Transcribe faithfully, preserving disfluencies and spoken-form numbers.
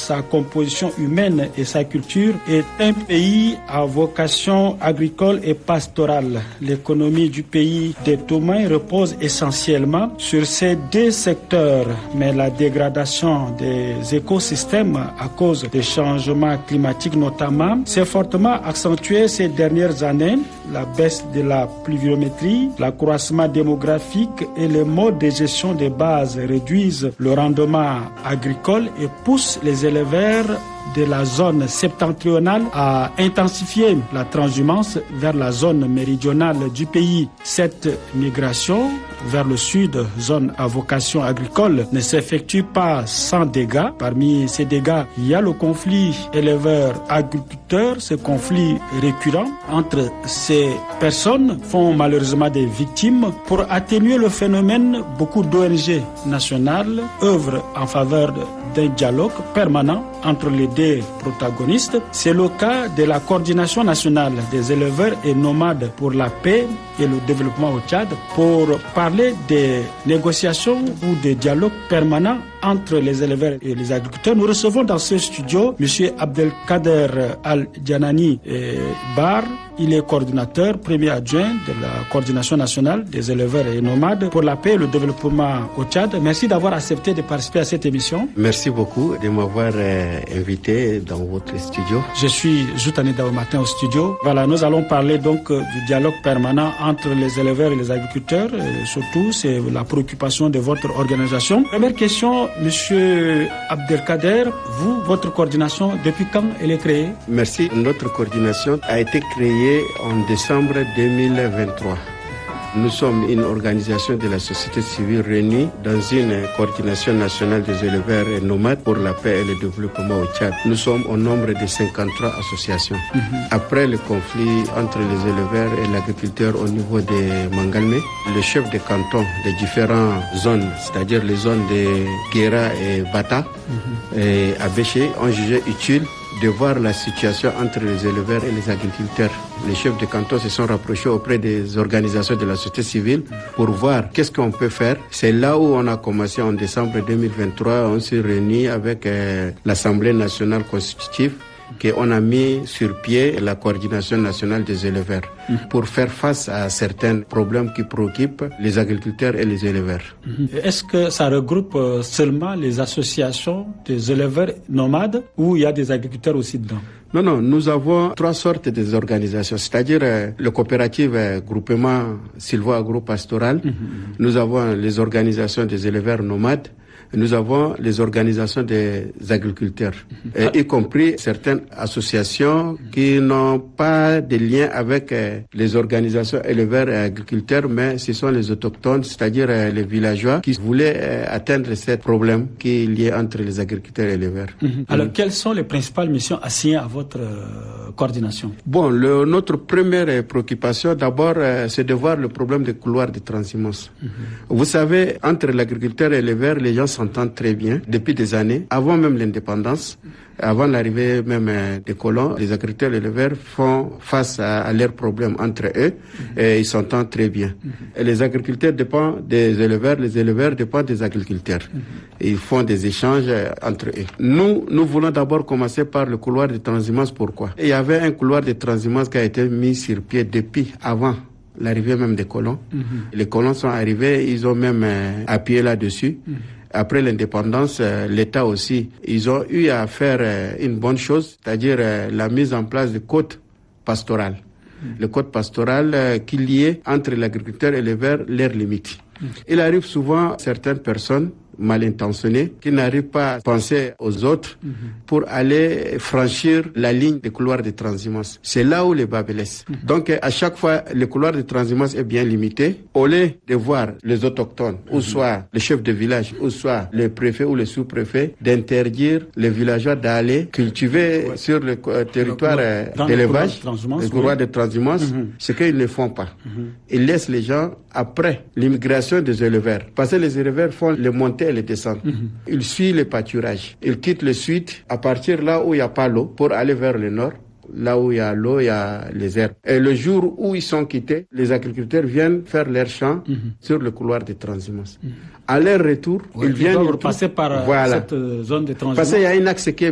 sa composition humaine et sa culture, est un pays à vocation agricole et pastorale. L'économie du pays des Toumaï repose essentiellement sur ces deux secteurs, mais la dégradation des écosystèmes à cause des changements climatiques notamment s'est fortement accentuée ces dernières années. La baisse de la pluviométrie, l'accroissement démographique et les modes de gestion des bases réduisent le rendement agricole et poussent les éleveurs de la zone septentrionale à intensifier la transhumance vers la zone méridionale du pays. Cette migration vers le sud, zone à vocation agricole, ne s'effectue pas sans dégâts. Parmi ces dégâts, il y a le conflit éleveur-agriculteur. Ce conflit récurrent entre ces personnes font malheureusement des victimes. Pour atténuer le phénomène, beaucoup d'O N G nationales œuvrent en faveur d'un dialogue permanent entre les deux protagonistes. C'est le cas de la coordination nationale des éleveurs et nomades pour la paix et le développement au Tchad, pour parler des négociations ou des dialogues permanents entre les éleveurs et les agriculteurs. Nous recevons dans ce studio M. Abdelkader Al-Djanani Bar. Il est coordinateur, premier adjoint de la coordination nationale des éleveurs et nomades pour la paix et le développement au Tchad. Merci d'avoir accepté de participer à cette émission. Merci beaucoup de m'avoir euh, invité dans votre studio. Je suis Joutane Daoumatin au studio. Voilà, nous allons parler donc euh, du dialogue permanent entre les éleveurs et les agriculteurs. Et surtout, c'est la préoccupation de votre organisation. Première question, Monsieur Abdelkader, vous, votre coordination, depuis quand elle est créée? Merci. Notre coordination a été créée en décembre deux mille vingt-trois. Nous sommes une organisation de la société civile réunie dans une coordination nationale des éleveurs et nomades pour la paix et le développement au Tchad. Nous sommes au nombre de cinquante-trois associations. Mm-hmm. Après le conflit entre les éleveurs et l'agriculteur au niveau de Mangalmé, le chef de canton des différentes zones, c'est-à-dire les zones de Guéra et Bata, mm-hmm. et Abéché, ont jugé utile de voir la situation entre les éleveurs et les agriculteurs. Les chefs de canton se sont rapprochés auprès des organisations de la société civile pour voir qu'est-ce qu'on peut faire. C'est là où on a commencé en décembre deux mille vingt-trois. On s'est réunis avec euh, l'Assemblée nationale constitutive qu'on a mis sur pied la coordination nationale des éleveurs mmh. pour faire face à certains problèmes qui préoccupent les agriculteurs et les éleveurs. Mmh. Est-ce que ça regroupe seulement les associations des éleveurs nomades ou il y a des agriculteurs aussi dedans? Non, non, nous avons trois sortes d'organisations, c'est-à-dire euh, le coopérative euh, groupement sylvo-agro-pastoral, mmh. nous avons les organisations des éleveurs nomades, nous avons les organisations des agriculteurs, euh, y compris certaines associations qui n'ont pas de lien avec euh, les organisations éleveurs et agriculteurs, mais ce sont les autochtones, c'est-à-dire euh, les villageois qui voulaient euh, atteindre ce problème qui est lié entre les agriculteurs et éleveurs. Mm-hmm. Alors, mm-hmm. quelles sont les principales missions assignées à votre euh, coordination? Bon, le, notre première préoccupation, d'abord, euh, c'est de voir le problème des couloirs de transhumance. Mm-hmm. Vous savez, entre l'agriculteur et l'éleveur, les gens s'entendent très bien depuis des années, avant même l'indépendance. Avant l'arrivée même des colons, les agriculteurs et les éleveurs font face à, à leurs problèmes entre eux mmh. et ils s'entendent très bien. Mmh. Et les agriculteurs dépendent des éleveurs, les éleveurs dépendent des agriculteurs. Mmh. Et ils font des échanges entre eux. Nous, nous voulons d'abord commencer par le couloir de transhumance. Pourquoi? Il y avait un couloir de transhumance qui a été mis sur pied depuis avant l'arrivée même des colons. Mmh. Les colons sont arrivés, ils ont même euh, appuyé là-dessus. Mmh. Après l'indépendance, euh, l'État aussi, ils ont eu à faire euh, une bonne chose, c'est-à-dire euh, la mise en place de côtes pastorales. Mmh. Le côte pastorale euh, qui liait entre l'agriculteur et l'éleveur leurs limites. Mmh. Il arrive souvent certaines personnes mal intentionnées qui n'arrivent pas à penser aux autres mmh. pour aller franchir la ligne des couloirs de transhumance. C'est là où les bas blessent. Mmh. Donc à chaque fois, le couloir de transhumance est bien limité. Au lieu de voir les autochtones, mmh. ou soit le chef de village, ou soit le préfet ou le sous-préfet, d'interdire les villageois d'aller cultiver ouais. sur le euh, territoire euh, d'élevage, le couloir de transhumance, mmh. ce qu'ils ne font pas. Mmh. Ils laissent les gens après l'immigration des éleveurs. Parce que les éleveurs font les montées et les descentes. Mm-hmm. Ils suivent le pâturage. Ils quittent le sud à partir là où il n'y a pas l'eau pour aller vers le nord. Là où il y a l'eau, il y a les herbes. Et le jour où ils sont quittés, les agriculteurs viennent faire leurs champs mm-hmm. sur le couloir de transhumance. Mm-hmm. À leur retour, oui, ils viennent repasser par voilà. cette zone de transhumance. Parce qu'il y a un axe qui est